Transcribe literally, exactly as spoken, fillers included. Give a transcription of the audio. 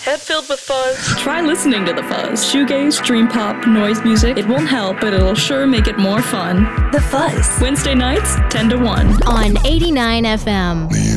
Head filled with fuzz. Try listening to The Fuzz. Shoegaze, dream pop, noise music. It won't help, but it'll sure make it more fun. The Fuzz. Wednesday nights, ten to one. On eighty-nine F M.